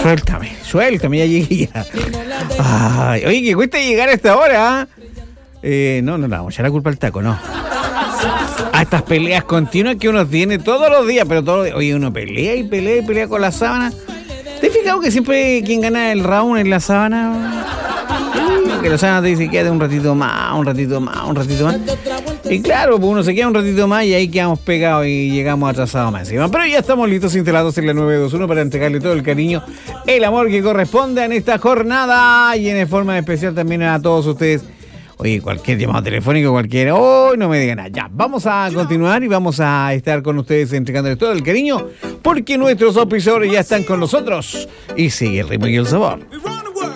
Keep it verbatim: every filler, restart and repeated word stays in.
Suéltame, suéltame, ya llegué ya. Ay, oye, que cuesta llegar a esta hora. Eh, no, no, no, vamos a echar la culpa al taco, no. A estas peleas continuas que uno tiene todos los días, pero todos los días. Oye, uno pelea y pelea y pelea con la sábana. ¿Te has fijado que siempre quien gana el round es la sábana? Que la sábana te dice quédate un ratito más, un ratito más, un ratito más. Y claro, pues uno se queda un ratito más y ahí quedamos pegados y llegamos atrasados más encima. Pero ya estamos listos, instalados en la nueve dos uno para entregarle todo el cariño, el amor que corresponde en esta jornada y en forma especial también a todos ustedes. Oye, cualquier llamado telefónico, cualquiera, hoy oh, no me digan nada. Ya, vamos a continuar y vamos a estar con ustedes entregándoles todo el cariño porque nuestros auspiciadores ya están con nosotros y sigue el ritmo y el sabor.